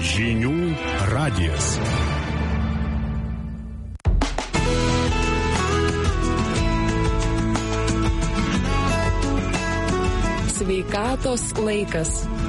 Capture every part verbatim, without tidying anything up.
Žinių radijas. Sveikatos laikas.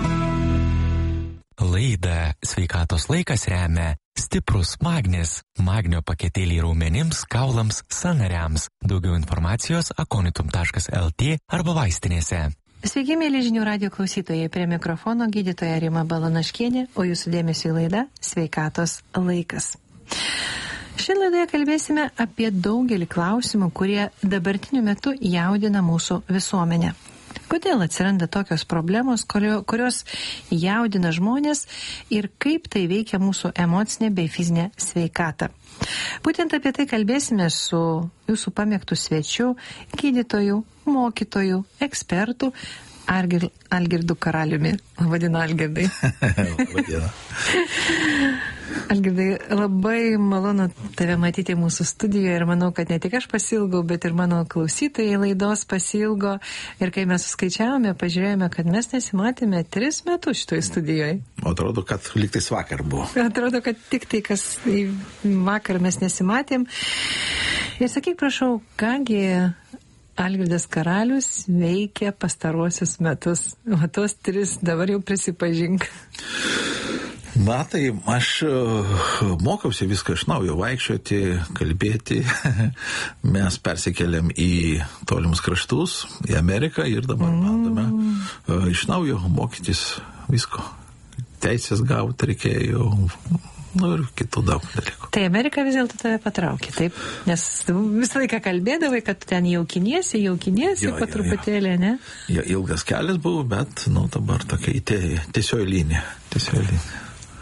Laidą Sveikatos laikas remia stiprus magnis, magnio paketėliai raumenims, kaulams, sąnariams. Daugiau informacijos akonitum taškas lt arba vaistinėse. Sveiki, mėly žinių radijo klausytojai, prie mikrofono gydytoja Rima Balanaškienė, o jūsų dėmesio į laidą Sveikatos laikas. Šiandien laidoje kalbėsime apie daugelį klausimų, kurie dabartiniu metu jaudina mūsų visuomenę. Kodėl atsiranda tokios problemos, kurios jaudina žmonės ir kaip tai veikia mūsų emocinę bei fizinę sveikatą. Būtent apie tai kalbėsime su jūsų pamėgtų svečiu, gydytoju, mokytoju, ekspertu Algir, Algirdu Karaliumi. Vadina Algirdai. Vadina. Algirdai, labai malonu tave matyti mūsų studijoje ir manau, kad ne tik aš pasilgau, bet ir mano klausytojai laidos pasilgo. Ir kai mes suskaičiavome, pažiūrėjome, kad mes nesimatėme tris metus šitoj studijoje. O atrodo, kad lygtais vakar buvo. Atrodo, kad tik tai, kas vakar mes nesimatėm. Ir sakyk, prašau, kągi Algirdas Karalius veikia pastaruosius metus. O tos tris dabar jau prisipažink. Na, tai aš mokiausi viską iš naujo, vaikščioti, kalbėti. Mes persikėlėm į tolimus kraštus, į Ameriką ir dabar mm. bandome iš naujo mokytis visko. Teisės gauti reikėjo, nu ir kitų daug dalykų. Tai Amerika vis dėlto tave patraukė, taip? Nes visą laiką kalbėdavai, kad ten jaukiniesi, jaukiniesi po truputėlį, ne? Jo, ilgas kelias buvo, bet, nu, dabar tokia tiesioji linija. Tiesioji linija.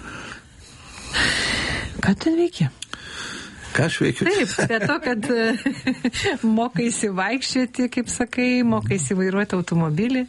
Ką ten veikia? Ką aš veikiu? Taip, be to, kad mokaisi vaikščioti, kaip sakai, mokaisi vairuoti automobilį.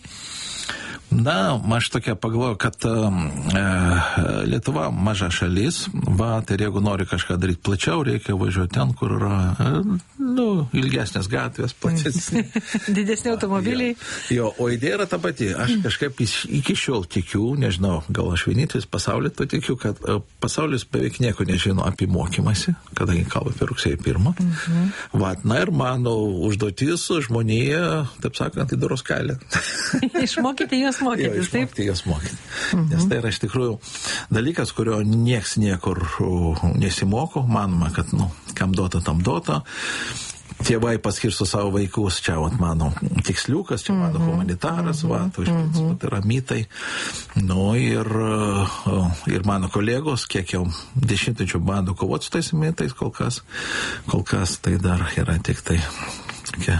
Na, aš tokia pagalvoju, kad e, Lietuva maža šalis, va, tai jeigu nori kažką daryti plačiau, reikia važiuoti ten, kur yra, e, nu, ilgesnės gatvės, platesnės. Didesni automobiliai. Jo, o idėja yra ta pati. Aš kažkaip iki šiol tikiu, nežinau, gal aš vienintelis pasaulyje to tikiu, kad pasaulis beveik nieko nežino apie mokymąsi, kadangi kalba apie rugsėjo pirmą. Mhm. Va, na ir mano užduotis žmonėje, taip sakant, į doros kelią. Išmokyti juos mokytis, jo, išmokti taip? Juos mokyti. Mhm. Nes tai yra iš tikrųjų dalykas, kurio nieks niekur nesimoko. Manoma, kad, nu, kam duota, tam duota. Tėvai paskirsto savo vaikus, čia vat, mano tiksliukas, čia mano mm-hmm. humanitaras, va, to iš principo tai yra mitai. Nu ir, ir mano kolegos, kiek jau dešimtmečių bando kovoti su tais mitais, kol kas, kol kas tai dar yra tik tai tokia,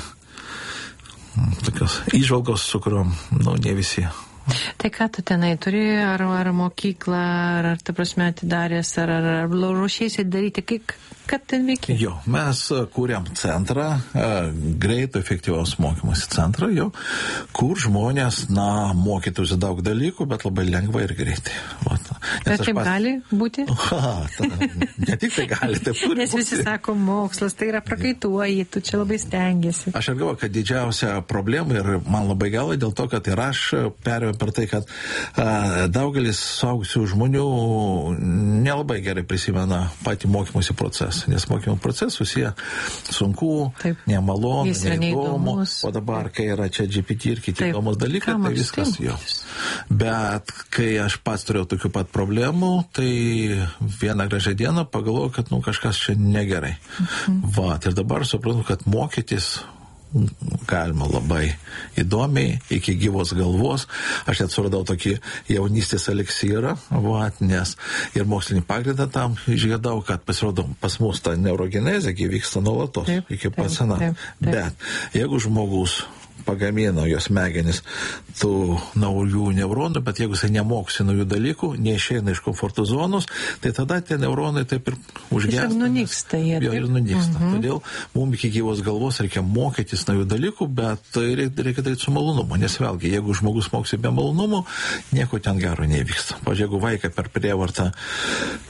tokios įžvalgos, su kuriuom, nu, ne visi. Tai ką tu tenai turi, ar, ar mokyklą, ar, ar ta prasme atidaręs, ar, ar, ar ruošiesi daryti, kaip, kad ten veikia? Jo, mes kūrėm centrą, greito, efektyvaus mokymosi centrą, jo, kur žmonės, na, mokytųsi daug dalykų, bet labai lengvai ir greitai. Vat. Bet kaip pas... gali būti? Ha, ta, ne tik tai gali, taip turi Nes visi būti. Sako, mokslas, tai yra prakaituoji, tu čia labai stengiasi. Aš ir galvoju, kad didžiausia problema ir man labai gaila dėl to, kad ir aš perėjau per tai, kad a, daugelis suaugusių žmonių nelabai gerai prisimena patį mokymosi procesą, nes mokymo procesas susiję sunku, taip. Nemalonu, neįdomu, o dabar, kai yra čia G P T ir kiti įdomus dalykai, Kam tai viskas jo. Bet kai aš pats turėjau tokių pat problemų, tai vieną gražią dieną pagalvojau, kad nu, kažkas čia negerai. Mhm. Va, ir dabar suprantu, kad mokytis galima labai įdomiai, iki gyvos galvos. Aš net suradau tokį jaunystės eliksyrą, vat, nes ir mokslinį pagrindą tam išgirdau, kad pasirodo pas mus ta neurogenezė vyksta nuolatos, taip, iki pat senatvės. Bet jeigu žmogus pagamino jos smegenis tų naujų neuronų, bet jeigu jisai nemoksi naujų dalykų, neišeina iš komforto zonos, tai tada tie neuronai taip ir užgęsta. Tiesiog nunyksta jie. Jo, ir nunyksta. Uh-huh. Todėl mums iki gyvos galvos reikia mokytis naujų dalykų, bet tai reikia, reikia daryti su malonumu, nes vėlgi, jeigu žmogus moksi be malonumo, nieko ten gero nevyksta. Pavyzdžiui, jeigu vaiką per prievartą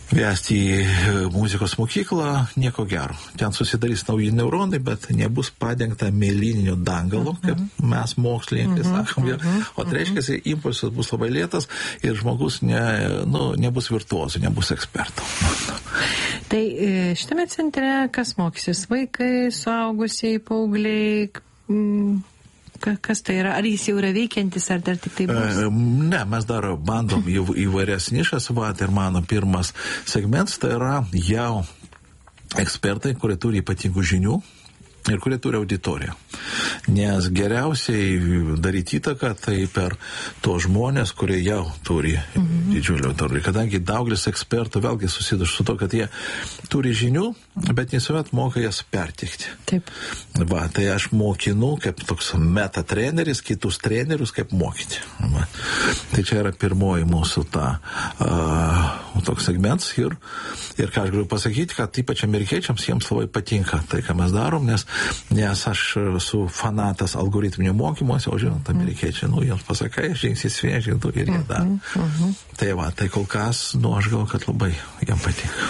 vesti į muzikos mokyklą, nieko gero. Ten susidarys nauji neuronai, bet nebus padengta mielininiu dangalu, kaip mes mokslininkai sakom. O tai reiškia, impulsas bus labai lėtas ir žmogus ne, nu, nebus virtuozų, nebus ekspertų. Tai šitame centre kas mokysis? Vaikai, suaugusiai, paaugliai? Kas tai yra? Ar jis jau yra veikiantis, ar dar tik tai bus? Ne, mes dar bandom įvairias nišas, va, ir mano pirmas segmentas tai yra jau ekspertai, kurie turi ypatingų žinių ir kurie turi auditoriją. Nes geriausiai daryti įtaką tai per tos žmonės, kurie jau turi mhm. didžiulį auditoriją. Kadangi daugelis ekspertų vėlgi susiduria su to, kad jie turi žinių, bet nesuomet moka jas perteikti. Taip. Va, tai aš mokinu kaip toks meta treneris, kitus trenerius kaip mokyti. Va. Tai čia yra pirmoji mūsų ta uh, toks segmentas ir, ir ką aš galiu pasakyti, kad ypač amerikiečiams jiems labai patinka tai, ką mes darom, nes Nes aš esu fanatas algoritminio mokymosi, o žinot, amerikiečiai, nu, jiems pasakai, žingsnis sviežiai, tu ir jie dar. Uh -huh, uh -huh. Tai va, tai kol kas, nu, aš gal, kad labai jam patinka.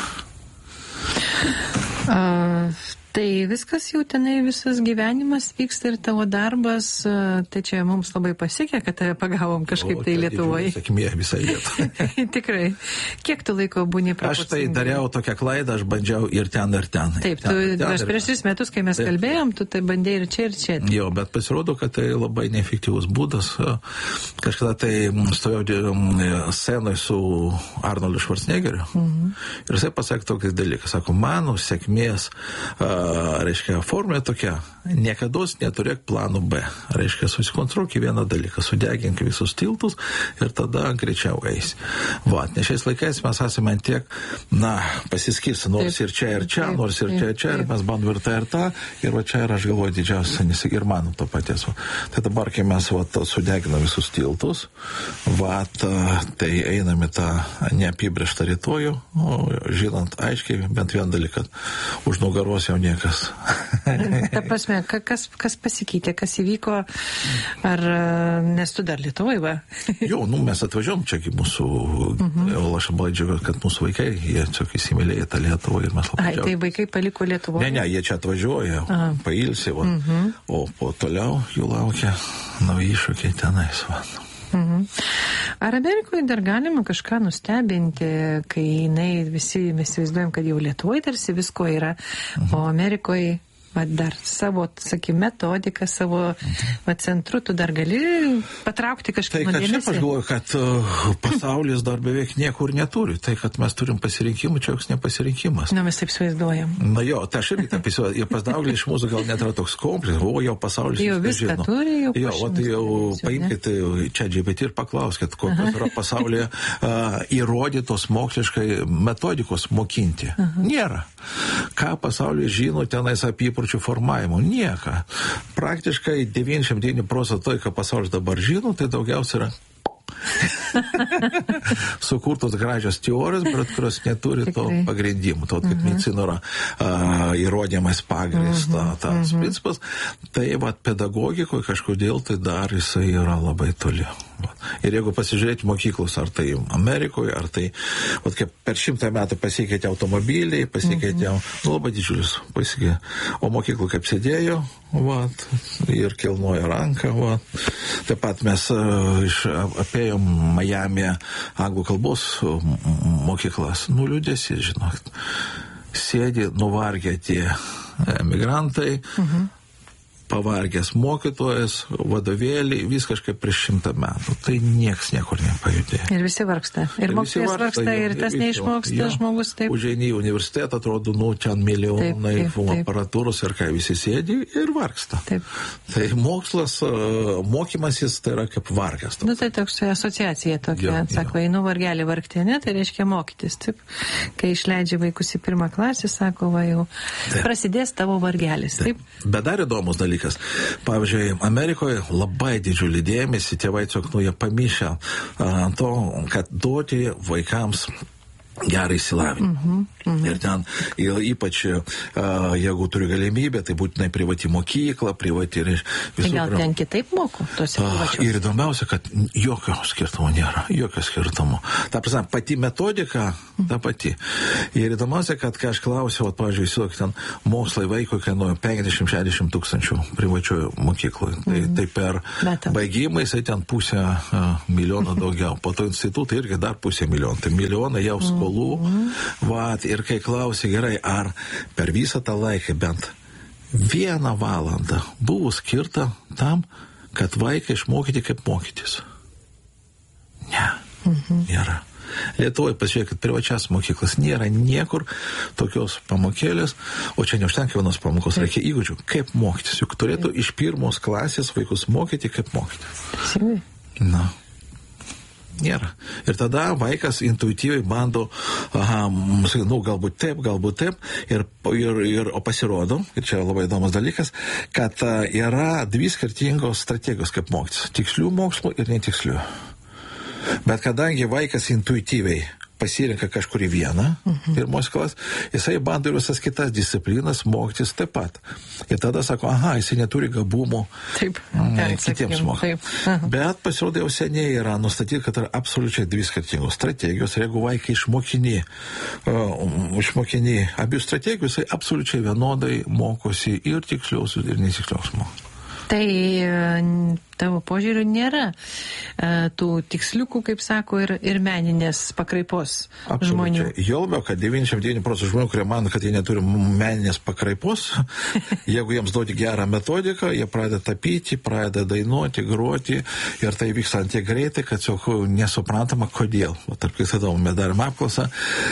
Uh, tai viskas jau tenai, visas gyvenimas vyksta ir tavo darbas, uh, tai čia mums labai pasiekė, kad tave pagavom kažkaip o, tai Lietuvoje. Sėkmė visą Lietuvą. Tikrai. Kiek tu laiko būni proporcingai? Aš tai dariau tokią klaidą, aš bandžiau ir ten, ir ten. Taip, tu, ten, ten, aš prieš tris metus, kai mes taip. kalbėjom, tu tai bandėjai ir čia, ir čia. Jo, bet pasirodo, kad tai labai neefektyvus būdas. Kažkada tai stovėjau scenoj su Arnoldu Schwarzeneggeriu mhm. ir jisai pasakė tokį dalyką. Sako, mano sėkmės reiškia, formulė tokia, niekados neturėk planų B. Reiškia, susikonstruok į vieną dalyką, sudegink visus tiltus ir tada greičiau eis. Va, nes šiais laikais mes esame tiek, na, pasiskirsi, nors taip, ir čia, ir čia, taip, nors ir čia, ir čia, ir mes bandom ir tą, ir tą, ir va čia ir aš galvoju didžiausia, nes ir mano to paties. Tai dabar, kai mes va, sudeginam visus tiltus, va, tai einame tą neapibrėžtą rytojų, žinant aiškiai bent vieną dalyką, už nugaros jau niekas. Ta prasme, kas, kas pasikeitė, kas įvyko, ar nes tu dar Lietuvoje, va? Jo, nu, mes atvažiuom čia, mūsų, uh-huh. aš labai džiaugiuosi, kad mūsų vaikai, jie čia įsimylėjo tą Lietuvą ir mes labai džiaugiamės. Ai, tai vaikai paliko Lietuvoje? Ne, ne, jie čia atvažiuoja, Aha. pailsi, va, uh-huh. o po toliau jų laukia nauji iššūkiai tenais, va. Mhm. Ar Amerikoje dar galima kažką nustebinti, kai jinai visi, mes įsivaizduojam, kad jau Lietuvoje tarsi visko yra, mhm. o Amerikoje va, dar savo, sakykim, metodiką, savo va, centru, tu dar gali patraukti kažkaip tai, dėmesį? Tai, kad šiaip aš galvoju, kad uh, pasaulis dar beveik niekur neturi. Tai, kad mes turim pasirinkimų, čia joks nepasirinkimas. Na, mes taip įsivaizduojam. Na jo, tai aš irgi taip įsivaizduoju. Ir pas daugelį iš mūsų gal net yra toks kompleks, o jau pasaulis jau viską žino. Turi, jau jo, o tai jau paimkite čia G P T ir paklauskite, kokios yra pasaulyje uh, įrodytos moksliškai metodikos mokinti. Aha. Nėra. Ką pasaulyje žino tenais apie įpročių formavimo? Nieka. Praktiškai devyniasdešimt devyni procentai, ką pasaulis dabar žino, tai daugiausia yra sukurtos gražios teorijos, bet kurios neturi to pagrindimų. To, kaip medicina yra uh, įrodymas pagrįstas uh-huh, tas uh-huh. principas, tai vat, pedagogikoje kažkodėl tai dar jisai yra labai toli. Ir jeigu pasižiūrėti mokyklos, ar tai Amerikoje, ar tai, vat, kaip per šimtą metų pasikeitė automobiliai, pasikeitė, mm-hmm. nu, labai didžiulis pasikeitė. O mokyklų kaip sėdėjo, vat, ir kilnojo ranką, vat. Taip pat mes uh, iš, apėjom Miami anglų kalbos mokyklas. Nu, liūdėsi, žinok. Sėdi nuvargę tie emigrantai, mm-hmm. pavargęs mokytojas, vadovėlį, viskas kaip prieš šimtą metų. Tai nieks niekur nepajudėjo. Ir visi vargsta. Ir, ir mokytojas vargsta, vargsta, ir tas neišmoksta jo, žmogus. Taip. Užeini į universitetą, atrodo, nu, ten milijonai taip, taip, taip. aparatūros ir kai visi sėdi ir vargsta. Taip. Tai mokslas, mokymasis, tai yra kaip vargas. Nu, tai toks asociacija tokia, jo, sako, einu vargelį vargti, ne, tai reiškia mokytis. Taip. Kai išleidžia vaikus į pirmą klasę, sako, va jau, taip. prasidės tavo vargelis. Taip. Taip. Bet dar įdomus dalykas. Pavyzdžiui, Amerikoje labai didžiulį dėmesį tėvai tiesiog, nu, jie pamišę ant to, kad duoti vaikams gerą įsilavinimą. Mhm, mhm. Ir ten, ir ypač, uh, jeigu turi galimybę, tai būtinai privati mokykla, privati ir visų. Tai gal ten kitaip moko, tose privačios? Uh, ir įdomiausia, kad jokio skirtumo nėra, jokio skirtumo. Ta prasme, pati metodika, ta pati. Ir įdomiausia, kad kai aš klausiau, pavyzdžiui, įsivaizduokit, ten mokslai vaikui kainuoja penkiasdešimt šešiasdešimt tūkstančių privačioje mokykloje. Tai, mhm. tai per Metam. baigimą jisai ten pusę uh, milijono daugiau. Po to institutai irgi dar pusę milijono. Tai milijoną jau skolų. Mhm. Vat, ir kai klausė, gerai, ar per visą tą laiką bent vieną valandą buvo skirta tam, kad vaikai išmokyti, kaip mokytis. Ne, mhm. nėra. Lietuvoje, pasižiūrėkit, privačias mokyklas nėra niekur tokios pamokėlės, o čia neužtenka vienos pamokos, reikia įgūdžių, kaip mokytis. Juk turėtų iš pirmos klasės vaikus mokyti, kaip mokytis. Na. Nėra. Ir tada vaikas intuityviai bando, aha, nu, galbūt taip, galbūt taip, ir, ir, ir o pasirodo, ir čia labai įdomus dalykas, kad yra dvi skirtingos strategijos, kaip mokytis. Tikslių mokslų ir netikslių. Bet kadangi vaikas intuityviai pasirinka kažkurį vieną, mhm. pirmos klasės, jisai bando ir visas kitas disciplinas mokytis taip pat. Ir tada sako, aha, jisai neturi gabumų taip, ten, kitiems mokyti. Bet pasirodo jau seniai yra nustatyti, kad yra absoliučiai dvi skirtingos strategijos. Ir jeigu vaikai išmokini, uh, išmokini abių strategijų, jisai absoliučiai vienodai mokosi ir tiksliausius, ir netiksliausius mokosi. Tai tavo požiūriu nėra tų tiksliukų, kaip sako, ir, ir meninės pakraipos žmonių. Jau labiau, kad devyniasdešimt devyni procentai žmonių, kurie mano, kad jie neturi meninės pakraipos, jeigu jiems duoti gerą metodiką, jie pradeda tapyti, pradeda dainuoti, groti, ir tai vyksta antiek greitai, kad jau nesuprantama, kodėl. O tarp kitą mes darėm apklausą,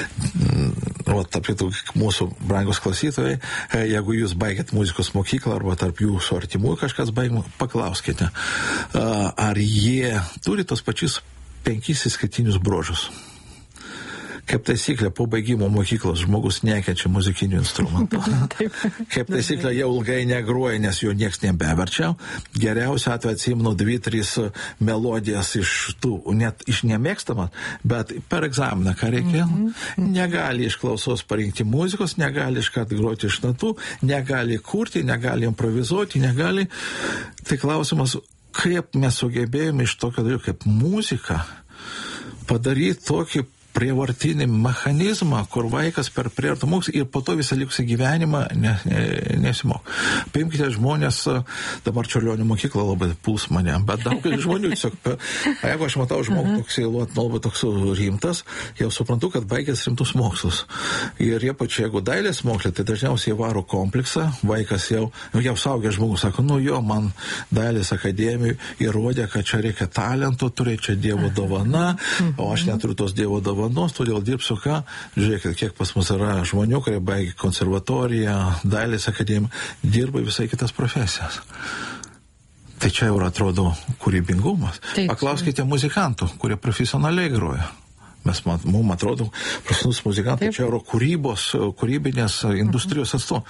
o tarp kitų mūsų brangus klausytojai, jeigu jūs baigėt muzikos mokyklą arba tarp jūsų artimų kažkas baigė, paklauskite, ar jie turi tos pačius penkis išskirtinius bruožus. Kaip taisyklė, po baigimo mokyklos žmogus nekenčia muzikinių instrumentų. Kaip taisyklė, jau ilgai negroja, nes jo nieks nebeverčia. Geriausia atveju atsimenu dvi, tris melodijas iš tų, net iš nemėgstamas, bet per egzaminą, ką reikia, mm-hmm. negali iš klausos parinkti muzikos, negali iškart groti iš natų, negali kurti, negali improvizuoti, negali. Tai klausimas, kaip mes sugebėjome iš tokio dalyko, kaip muzika, padaryti tokį prievartinį mechanizmą, kur vaikas per prievartą mokslą ir po to visą likusį gyvenimą ne, ne, nesimok. Paimkite žmonės, dabar Čiurlionio mokykla labai puls mane, bet daugelis žmonių tiesiog, jeigu aš matau žmogų toks įluot, labai toks rimtas, jau suprantu, kad baigęs rimtus mokslus. Ir ypač jeigu dailės mokslė, tai dažniausiai varo kompleksą, vaikas jau, jau saugęs žmogus sako, nu jo, man dailės akademijai įrodė, kad čia reikia talento, turėti čia Dievo dovana, o aš neturiu tos Dievo dovanos. Vanos, todėl dirbsiu ką, žiūrėkit, kiek pas mus yra žmonių, kurie baigė konservatoriją, dailės akademiją, dirba visai kitas profesijas. Tai čia jau atrodo kūrybingumas. Taip. Paklauskite muzikantų, kurie profesionaliai groja. Mes, mums atrodo, profesionalus muzikantai, taip. Čia yra kūrybos, kūrybinės industrijos atstovai.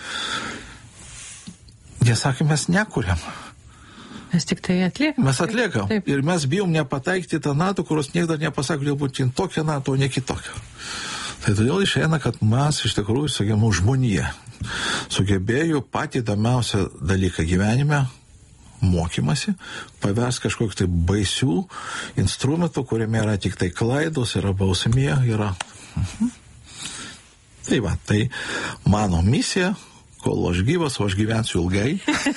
Jie sakė, mes nekuriam. Mes tik tai atliekam. Mes atliekam. Taip. Ir mes bijom nepataikti tą natą, kurios niekada nepasako, dėl būti tokia natą, o ne kitokia. Tai todėl išeina, kad mes iš tikrųjų, sakėm, žmonija sugebėjo patį įdomiausią dalyką gyvenime, mokymasi, pavers kažkokiu tai baisių instrumentų, kuriame yra tik tai klaidos, yra bausmė, yra. Mhm. Tai va, tai mano misija, kol aš gyvas, o aš gyvensiu ilgai.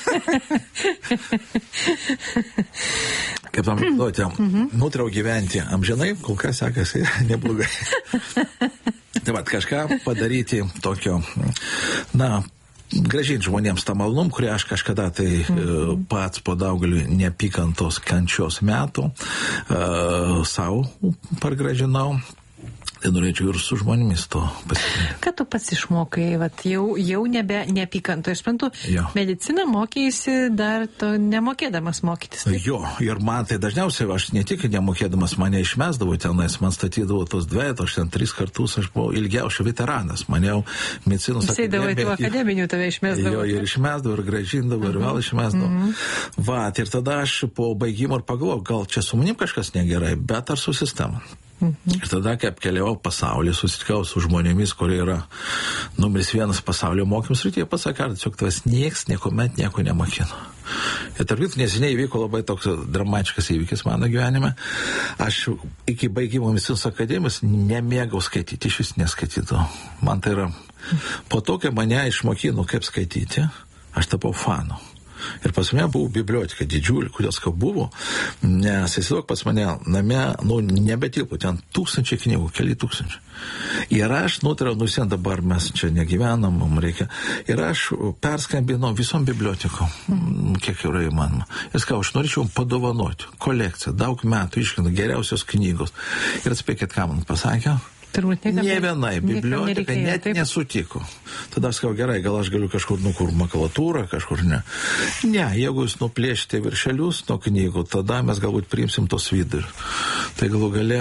Kaip tam žinote, nutrau gyventi amžinai, kol kas sekasi neblogai. Tai va, kažką padaryti tokio, na, gražinti žmonėms tą malonumą, kurį aš kažkada tai mm-hmm. pats po daugeliu neapykantos kančios metų uh, savo pargražinau. Tai norėčiau ir su žmonėmis to pasitikėti. Ką tu pats išmokai, vat, jau, jau nebe neapykanto, aš suprantu, mediciną mokėjusi dar to nemokėdamas mokytis. Taip? Jo, ir man tai dažniausiai, aš ne tik nemokėdamas, mane išmesdavo tenais, man statydavo tos dvejetos, aš ten tris kartus, aš buvau ilgiausiai veteranas, man jau medicinos akademija. Sėdavo į tų akademinių tave išmesdavo. Jo, ir išmesdavo, ir gražindavo, ir vėl išmesdavo. Mm-hmm. Va, ir tada aš po baigimo ir pagalvojau, gal čia su manim kažkas negerai, bet ar su sistema. Mhm. Ir tada, kai apkeliavau pasaulį, susitikau su žmonėmis, kurie yra numeris vienas pasaulio mokymus rytyje, pasakė, kad tiesiog tavęs nieks niekuomet nieko nemokino. Ir tarp kitų neseniai įvyko labai toks dramatiškas įvykis mano gyvenime. Aš iki baigimo medicinos akademijos nemėgau skaityti, iš vis neskaitydavau. Man tai yra, po to, kai mane išmokino, kaip skaityti, aš tapau fanu. Ir pas mane buvo biblioteka didžiulė, kodėl skau buvo, nes įsivaizduok pas mane name, nu, nebetilpo, ten tūkstančiai knygų, keli tūkstančiai. Ir aš nutariau, nu, sen dabar mes čia negyvenam, mums reikia. Ir aš perskambinau visom bibliotekom, mm. kiek yra įmanoma. Ir skau, aš norėčiau padovanoti kolekciją, daug metų iškina geriausios knygos. Ir atspėkit, ką man pasakė? Turbūt niekam, ne vienai biblioteka net taip nesutiko. Tada aš sakau, gerai, gal aš galiu kažkur, nu, kur makulatūrą, kažkur ne. Ne, jeigu jūs nuplėšite viršelius nuo knygų, tada mes galbūt priimsim tos vidurį. Tai galų gale,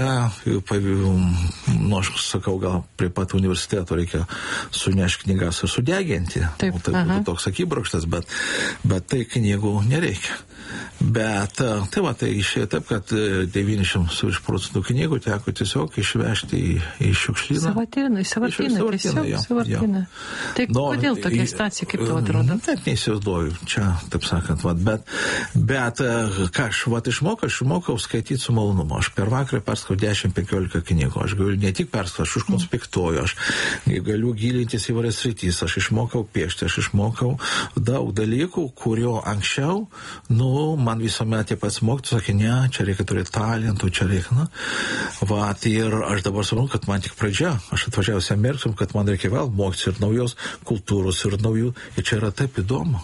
nu, aš sakau, gal prie pat universiteto reikia sunešti knygas ir sudeginti. Taip, tai būtų toks akibrokštas, bet, bet tai knygų nereikia. Bet tai va, tai išėjo taip, kad devyniasdešimt procentų knygų teko tiesiog išvežti į, į šiukšlyną. Sąvartyną, į sąvartyną, tiesiog sąvartyną. Tai no, kodėl tokia situacija, kaip tau atrodo? Taip, neįsivaizduoju, čia, taip sakant, va, bet, bet ką aš va, išmokau, aš išmokau skaityti su malonumu. Aš per vakarą perskau dešimt penkiolika knygų. Aš galiu ne tik perskau, aš užkonspektuoju, aš galiu gilintis į varias sritys, aš išmokau piešti, aš išmokau daug dalykų, kurio anksčiau, nu, man visuomet tie pats mokytojai sakė, ne, čia reikia turėti talentų, čia reikia, na. Va, ir aš dabar suprantu, kad man tik pradžia. Aš atvažiavęs į Ameriką, kad man reikia vėl mokytis ir naujos kultūros, ir naujų, ir čia yra taip įdomu.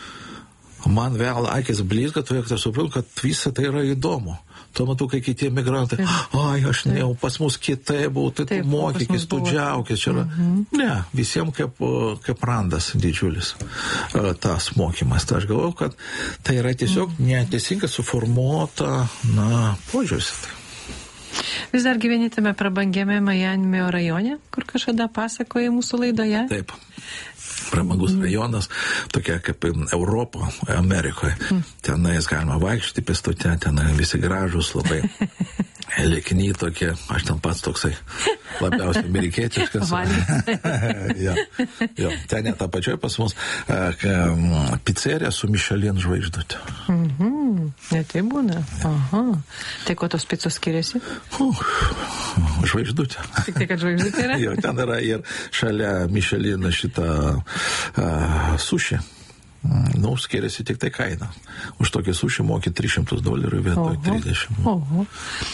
Man vėl akis blizga, todėl, kad aš suprantu, kad visa tai yra įdomu. Tuo metu, kai kiti emigrantai, ai, aš ne, pas mus kitai buvo, tai tu mokykis, tu džiaukis, čia yra. Mhm. Ne, visiems kaip, kaip randas didžiulis tas mokymas. Tai aš galvoju, kad tai yra tiesiog neteisingai suformuota, na, požiūris. Vis dar gyvenitame prabangiame Majamio rajone, kur kažkada pasakoja mūsų laidoje? Taip. Prabangus rajonas, tokia kaip Europo, Amerikoje. Mm. Tenais galima vaikščioti pėstute, tenai visi gražus, labai likni tokie, aš ten pats toksai labiausiai amerikietiškas. jo, jo. Ten net tą pačioj pas mus uh, pizzerija su Michelin žvaigždute. Mhm, ne tai būna. Aha. Tai ko tos pizzos skiriasi? Uh, žvaigždutė. Tik tai, kad žvaigždutė yra? jo, ten yra ir šalia Michelin šitą uh, suši. Nu, skiriasi tik tai kaina. Už tokį sušį moki tris šimtus dolerių vietoj trisdešimt. Oho.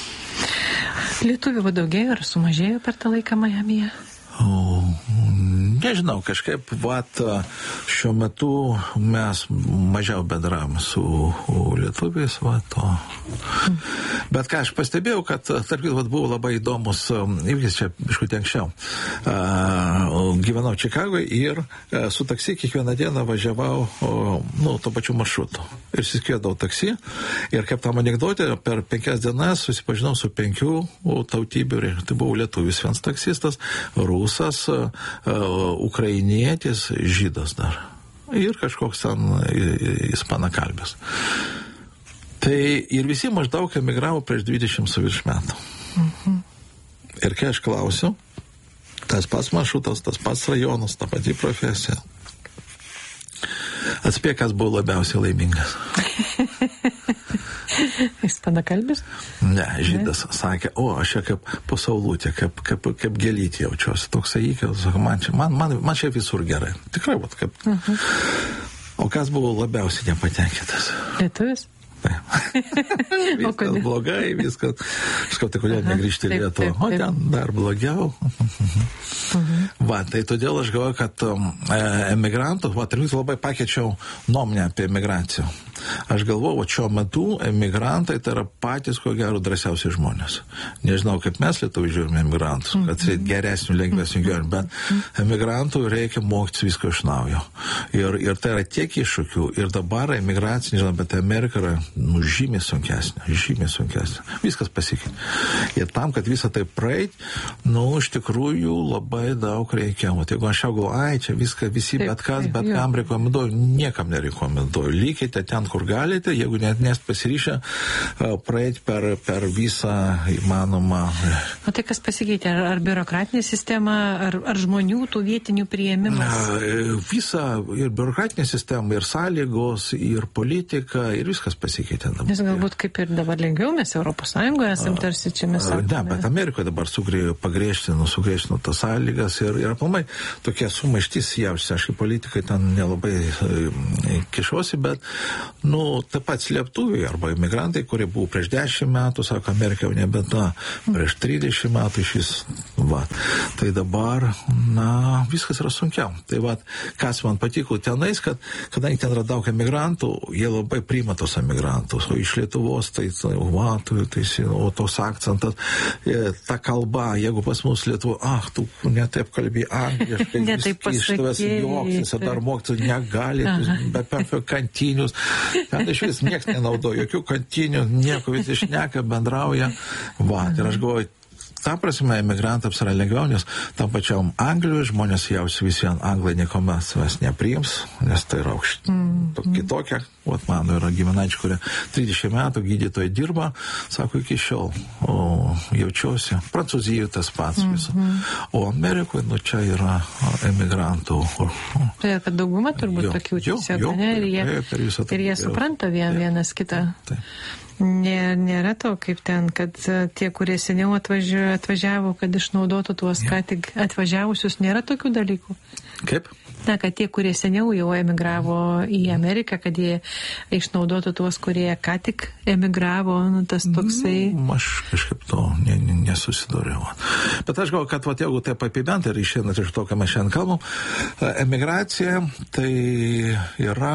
Lietuvių daugėjo ar sumažėjo per tą laiką Majamyje? O, nežinau, kažkaip, vat, šiuo metu mes mažiau bendravome su lietuviais, vat, o. Mm. Bet ką aš pastebėjau, kad, tarp kitų, buvo labai įdomus įvykis čia, biškutį anksčiau. Uh, gyvenau Čikagoje ir uh, su taksi kiekvieną dieną važiavau, uh, nu, to pačiu maršrutu. Ir susikėdau taksi ir kaip tam anekdotė, per penkias dienas susipažinau su penkių tautybių. Tai buvo lietuvis vienas taksistas, rusas, uh, ukrainietis, žydas dar. Ir kažkoks ten ispanakalbis. Tai ir visi maždaug emigravo prieš dvidešimt su virš metų. Mhm. Ir kai aš klausiu, tas pats maršrutas, tas pats rajonas, ta pati profesija. Atspėk, kas buvo labiausiai laimingas. Ispanakalbis? Ne, žydas ne? Sakė, o, aš čia kaip pasaulutė, kaip, kaip, kaip gelytė jaučiuosi. Toksai įkėlas, man, man, man, man čia visur gerai. Tikrai, vat, kaip. Mhm. O kas buvo labiausiai nepatenkintas? Lietuvis? Viskas blogai, viskas. Aš kau, tai kodėl negrįžti į Lietuvą? O ten dar blogiau. Mhm. Va, tai todėl aš galvoju, kad um, emigrantų, va, tai labai pakeičiau nuomonę apie emigraciją. Aš galvoju, šiuo metu emigrantai tai yra patys, ko gero, drąsiausi žmonės. Nežinau, kaip mes Lietuvai žiūrime emigrantus, mm-hmm. kad tai geresnių, lengvesnių gyvenimų, bet mm-hmm. emigrantų reikia mokytis visko iš naujo. Ir, ir tai yra tiek iššūkių. Ir dabar emigracija, nežinau, bet Amerika yra nu, žymiai sunkesnė, žymiai sunkesnė. Viskas pasikeitė. Ir tam, kad visą tai praeit, nu, iš tikrųjų labai daug reikia. O jeigu aš jau galvoju, ai, čia viską, visi, bet kas, bet kam rekomenduoju, niekam nerekomenduoju. Lykite ten ten, kur galite, jeigu net nes pasiryšę praeiti per, per visą įmanomą. O tai kas pasikeitė? Ar, ar biurokratinė sistema, ar, ar žmonių tų vietinių priėmimas? Visa ir biurokratinė sistema, ir sąlygos, ir politika, ir viskas pasikeitė dabar. Nes galbūt kaip ir dabar lengviau mes Europos Sąjungoje esam, tarsi čia mes sakome. Ne, bet Amerikoje dabar sugrėjo, pagriežtino, sugriežtino tas sąlygas ir, ir aplamai tokie sumaištys jaučiasi. Aš kaip politikai ten nelabai e, kišuosi, bet, nu, taip pat slėptuviai arba imigrantai, kurie buvo prieš dešimt metų, sako, Amerika jau nebeta, prieš trisdešimt metų iš vis, va. Tai dabar, na, viskas yra sunkiau. Tai va, kas man patiko tenais, kad, kadangi ten yra daug emigrantų, jie labai priima tos emigrantus, o iš Lietuvos, tai, tai va, tai, tai, o tos akcentas, e, ta kalba, jeigu pas mus Lietuvo, ah, tu netaip kalbėjai angliškai, netaip iš tavęs juoksis, ar dar mokytis negali, be perfekt kantinius. Ten iš vis niekas nenaudoja, jokių kantinių, nieko, visi šneka, bendrauja. Va, ir aš galvoju, ta prasme, emigrantams yra lengviau, nes tam pačiam Anglijoje žmonės jausi vis vien anglai niekuomet savęs nepriims, nes tai yra aukšt, mm. kitokia. Vat mano yra giminaičiai, kurie trisdešimt metų gydytojai dirba, sako, iki šiol, o jaučiausi, Prancūzijoje tas pats visą. Mm-hmm. O Amerikoje, nu, čia yra emigrantų. Tai, kad dauguma turbūt tokių tiesiog, ne, ir jie, ir jie supranta vien, vienas kitą. Taip. Nė, nėra to, kaip ten, kad tie, kurie seniau atvažiavo, atvažiavo, kad išnaudotų tuos ką tik atvažiavusius, nėra tokių dalykų? Kaip? Na, kad tie, kurie seniau jau emigravo į Ameriką, kad jie išnaudotų tuos, kurie ką tik emigravo, nu, tas toksai... Mm, aš kažkaip to ne, ne, nesusidoriau. Bet aš galvoju, kad vat, jeigu taip apibent ir išeinant iš to, ką mes šiandien kalbam, emigracija tai yra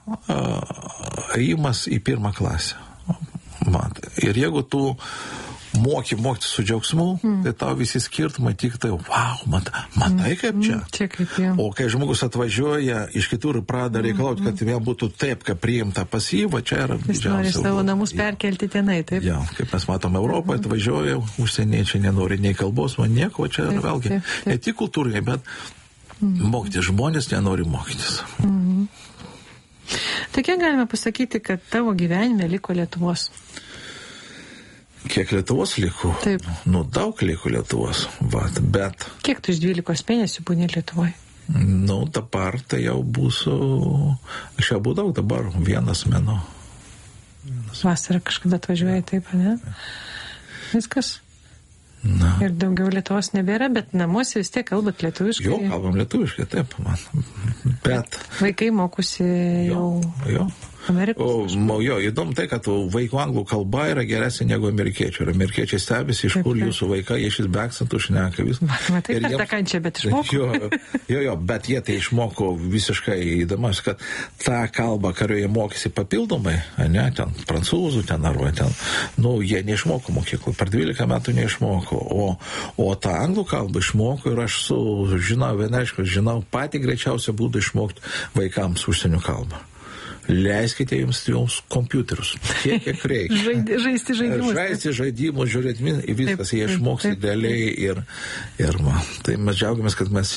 ėjimas į pirmą klasę. Mat. Ir jeigu tu moki mokyti su džiaugsmu, mm. tai tau visi skirtumai tik tai, wow, mat, matai kaip čia. Mm, čia kaip jau. O kai žmogus atvažiuoja iš kitur ir pradeda reikalauti, kad jam būtų taip, kaip priimta pas jį, va čia yra didžiausia. Jis nori savo namus perkelti tenai, taip? Ja, kaip mes matom Europoje, mm. atvažiuoja, užsieniečiai nenori nei kalbos, man nieko, čia yra vėlgi ne tik kultūriniai, bet mm. mokyti žmonės nenori mokytis. Mm. Tai kiek galime pasakyti, kad tavo gyvenime liko Lietuvos? Kiek Lietuvos liko? Taip. Nu, daug liko Lietuvos, vat, bet... Kiek tu iš dvylikos mėnesių būni Lietuvoje? Nu, dabar tai jau būsiu... Aš jau būdau dabar vienas mėnuo. Vasarą kažkada atvažiuoja, taip, ne? Viskas? Na. Ir daugiau Lietuvos nebėra, bet namuose vis tiek kalbat lietuviškai. Jo, kalbam lietuviškai, taip, man. Bet... Vaikai mokusi jau... Jo, jo. Amerikos. O, jo, įdomu tai, kad vaikų anglų kalba yra geresnė negu amerikiečių. Ir amerikiečiai stebisi, iš kur jūsų vaikai, jie šis be akcentų šneka vis. Matai, per tą kančią, bet išmoko. Jo, jo, jo, bet jie tai išmoko visiškai įdomus, kad tą kalbą, kurioje mokysi papildomai, ne, ten prancūzų, ten arba ten, nu, jie neišmoko mokyklų, per dvylika metų neišmoko, o, o tą anglų kalbą išmoko ir aš su, žinau, vienaiškai, žinau, patį greičiausią būdą išmokti vaikams užsienio kalbą. Leiskite jums, jums kompiuterius, tiek, kiek reikia. Žaidi, žaisti žaidimus. Žaisti žaidimus, žiūrėti, viskas, jie išmoks idealiai ir, ir man. Tai mes džiaugiamės, kad mes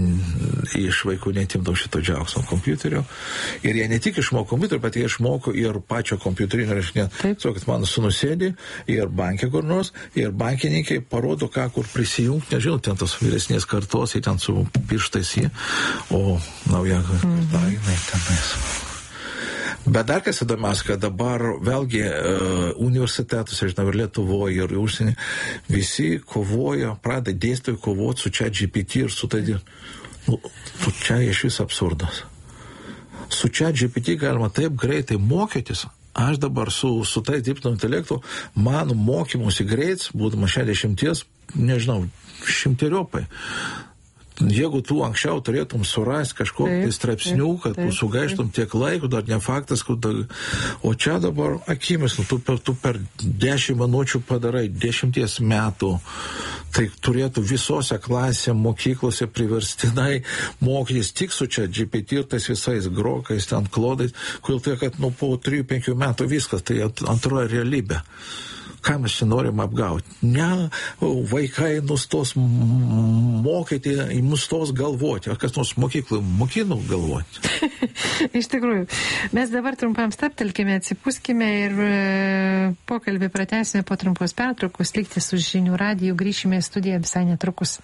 iš vaikų netimdom šito džiaugsmo kompiuterio. Ir jie ne tik išmoko kompiuterį, bet jie išmoko ir pačio kompiuterinio rašinio. Tiesiog, kad mano sūnus sėdi ir bankė kur nors, ir bankininkai parodo, ką kur prisijungti, nežinau, ten tos vyresnės kartos, jie ten su pirštais jie, o nauja, mm-hmm. na, jinai tenais. Bet dar kas įdomiausia, kad dabar vėlgi uh, universitetus, aš žinau, ir Lietuvoje, ir užsienį, visi kovoja, pradeda dėstytojai kovoti su ChatGPT ir su tai, nu, su čia iš vis absurdas. Su ChatGPT galima taip greitai mokytis. Aš dabar su, su tai dirbtiniu intelektu, mano mokymosi greits, būdamas šešiasdešimties, nežinau, šimteriopai. Jeigu tu anksčiau turėtum surasti kažkokį straipsnių, kad tu sugaištum tiek laiko, dar ne faktas, kad... O čia dabar akimis, tu per, tu per dešimt minučių padarai dešimties metų, tai turėtų visose klasėse, mokyklose priverstinai mokytis tik su čia G P T ir tais visais grokais, ten klodais, kodėl tai, kad nu, po trijų penkių metų viskas, tai antroji realybė. ką mes čia norim apgauti. Ne, vaikai nustos mokyti, nustos galvoti. O kas nors mokyklų mokino galvoti? Iš tikrųjų. Mes dabar trumpam staptelkime, atsipūskime ir e, pokalbį pratęsime po trumpos pertraukos. Likti su Žinių radiju, grįšime į studiją visai netrukus.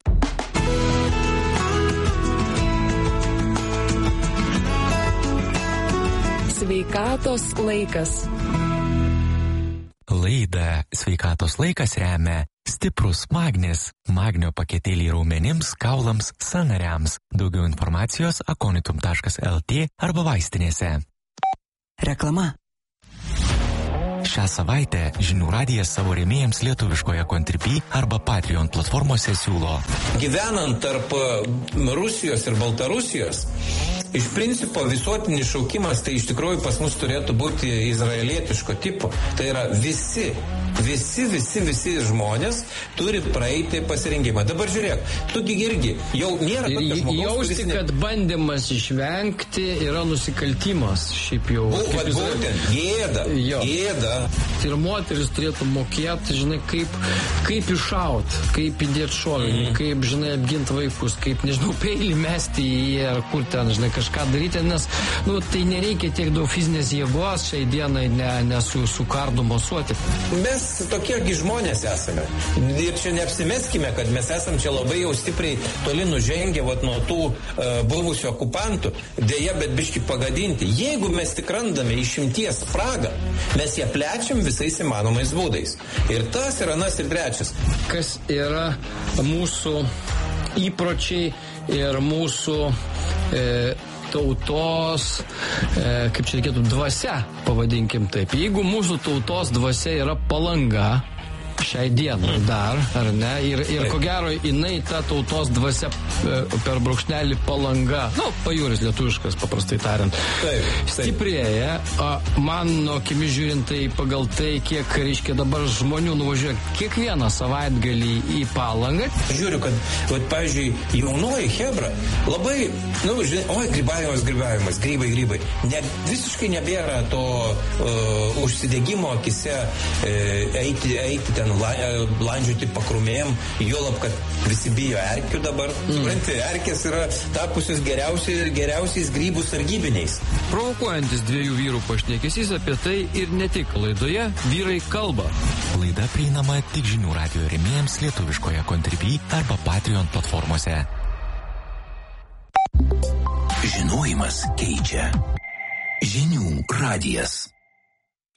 Sveikatos laikas. Laidą Sveikatos laikas remia Stiprus Magnis. Magnio paketėlį raumenims, kaulams, sąnariams. Daugiau informacijos akonitum taškas lt arba vaistinėse. Reklama. Šią savaitę Žinių radijas savo rėmėjams lietuviškoje Contribui arba Patreon platformose siūlo. Gyvenant tarp Rusijos ir Baltarusijos, iš principo visuotinis šaukimas tai iš tikrųjų pas mus turėtų būti izraelietiško tipo. Tai yra visi, visi, visi, visi žmonės turi praeiti pasirinkimą. Dabar žiūrėk, tugi irgi jau nėra tokio žmogaus. Jausti, ne... kad bandymas išvengti yra nusikaltimas šiaip jau. Vat būtent, gėda, gėda. Ir moteris turėtų mokėti, žinai, kaip, kaip iššaut, kaip įdėti šovinį, mm. kaip, žinai, apginti vaikus, kaip, nežinau, peilį mesti į jį ar kur ten, žinai, kažką daryti, nes, nu, tai nereikia tiek daug fizinės jėgos šiai dienai ne, ne su, su kardu mosuoti. Mes tokiegi žmonės esame. Ir čia neapsimeskime, kad mes esam čia labai jau stipriai toli nužengę vat, nuo tų uh, buvusių okupantų. Deja, bet biški pagadinti. Jeigu mes tik randame išimties spragą, mes ją plečiam visais įmanomais būdais. Ir tas ir anas ir trečias. Kas yra mūsų įpročiai ir mūsų e, tautos, e, kaip čia reikėtų, dvasia, pavadinkim taip. Jeigu mūsų tautos dvasia yra Palanga, šiai dienai dar, ar ne? Ir, ir ko gero, jinai ta tautos dvasia per brūkšnelį Palanga, nu, pajūris lietuviškas, paprastai tariant, taip, taip. Stiprėja. Mano akimis žiūrint, tai pagal tai, kiek, reiškia, dabar žmonių nuvažiuoja kiekvieną savaitgalį į Palangą. Žiūriu, kad, vat, pavyzdžiui, jaunoji hebra labai, nu, žinai, oi, grybavimas, grybavimas, grybai, grybai. Ne, visiškai nebėra to uh, užsidegimo akise uh, eiti, eiti ten landžiuoti pakrumėjom, juolab, kad visi bijo erkių dabar. Mm. Supranti, erkės yra tapusios geriausiai ir geriausiais grybų sargybiniais. Provokuojantis dviejų vyrų pašnekesys apie tai ir ne tik laidoje Vyrai kalba. Laida prieinama tik Žinių radijo rėmėjams lietuviškoje Contribui arba Patreon platformose. Žinojimas keičia. Žinių radijas.